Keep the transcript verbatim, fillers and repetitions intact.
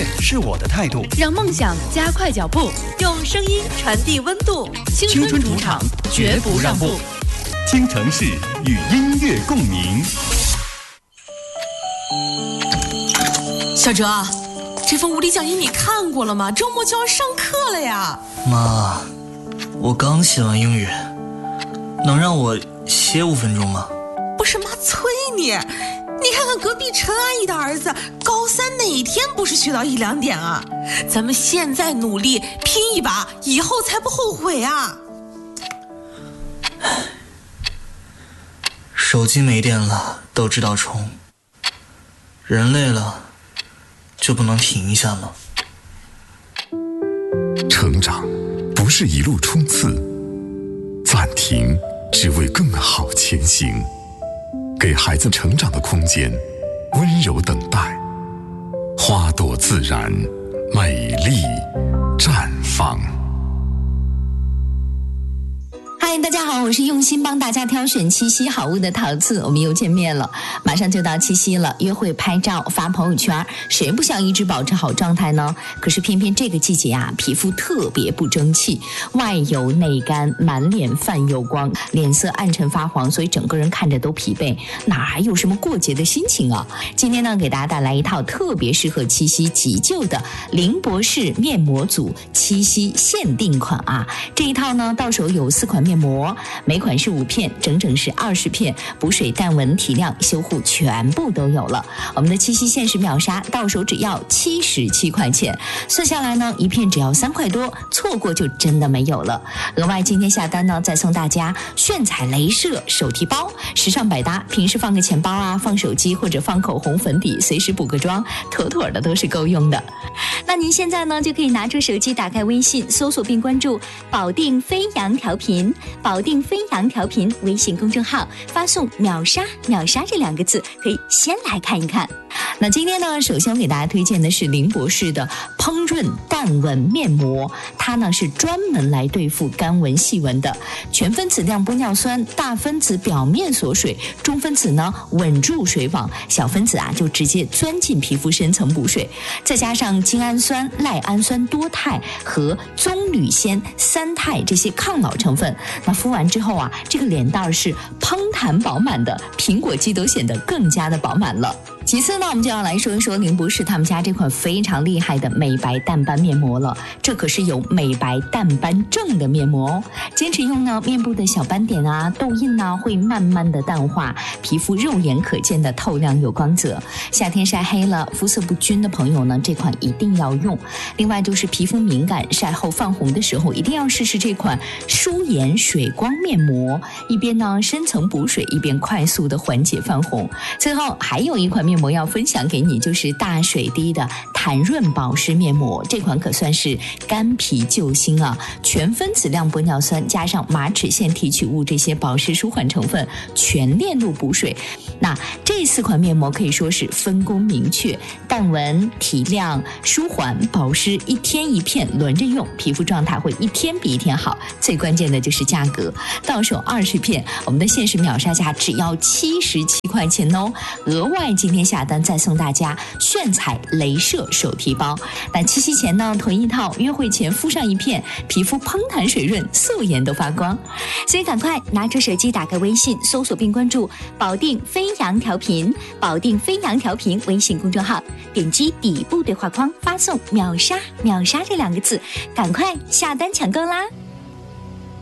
悦是我的态度， 让梦想加快脚步，用声音传递温度。 青春主场，绝不让步。京城市与音乐共鸣。 小哲，这份物理讲义你看过了吗？周末就要上课了呀。 妈，我刚写完英语，能让我歇五分钟吗？ 不是妈催你，你看看隔壁陈阿姨的儿子，高三哪天不是学到一两点啊？咱们现在努力拼一把，以后才不后悔啊。 手机没电了都知道充，人累了就不能停一下吗？ 成长不是一路冲刺，暂停只为更好前行。给孩子成长的空间，温柔等待，花朵自然，美丽绽放。 嗨，大家好，我是用心帮大家挑选七夕好物的桃子，我们又见面了。马上就到七夕了，约会拍照发朋友圈，谁不想一直保持好状态呢？可是偏偏这个季节啊，皮肤特别不争气，外油内干，满脸泛油光，脸色暗沉发黄，所以整个人看着都疲惫，哪还有什么过节的心情啊？今天呢，给大家带来一套特别适合七夕急救的林博士面膜组七夕限定款啊！这一套呢，到手有四款面膜。膜每款是五片，整整是二十片，补水淡纹提亮修护全部都有了。我们的七夕限时秒杀，到手只要七十七块钱，算下来呢，一片只要三块多，错过就真的没有了。额外今天下单呢，再送大家炫彩镭射手提包，时尚百搭，平时放个钱包啊，放手机或者放口红粉底，随时补个妆，妥妥的都是够用的。那您现在呢，就可以拿出手机，打开微信，搜索并关注保定飞扬调频。保定飞扬调频微信公众号，发送秒杀秒杀这两个字，可以先来看一看。那今天呢，首先我给大家推荐的是林博士的烹润淡纹面膜，它呢是专门来对付干纹细纹的，全分子亮玻尿酸，大分子表面锁水，中分子呢稳住水网，小分子啊就直接钻进皮肤深层补水，再加上精氨酸、赖氨酸多肽和棕榈酰三肽这些抗老成分，那敷完之后啊，这个脸蛋是嘭弹饱满的，苹果肌都显得更加的饱满了。其次呢，我们就要来说一说林博士他们家这款非常厉害的美白淡斑面膜了。这可是有美白淡斑症的面膜哦。坚持用呢，面部的小斑点啊、痘印啊会慢慢的淡化，皮肤肉眼可见的透亮有光泽。夏天晒黑了、肤色不均的朋友呢，这款一定要用。另外就是皮肤敏感、晒后泛红的时候，一定要试试这款舒颜水光面膜，一边呢深层补水，一边快速的缓解泛红。最后还有一款面膜要分享给你，就是大水滴的弹润保湿面膜，这款可算是干皮救星啊！全分子亮玻尿酸加上马齿苋提取物这些保湿舒缓成分，全链路补水。那这四款面膜可以说是分工明确，淡纹、提亮、舒缓、保湿，一天一片轮着用，皮肤状态会一天比一天好。最关键的就是价格，到手二十片，我们的限时秒杀价只要七十七块钱哦！额外今天下单再送大家炫彩镭射手提包。那七夕前呢，囤一套，约会前敷上一片，皮肤嘭弹水润，素颜都发光。所以赶快拿出手机，打开微信，搜索并关注保定飞扬调频，保定飞扬调频微信公众号，点击底部对话框，发送秒杀秒杀这两个字，赶快下单抢购啦！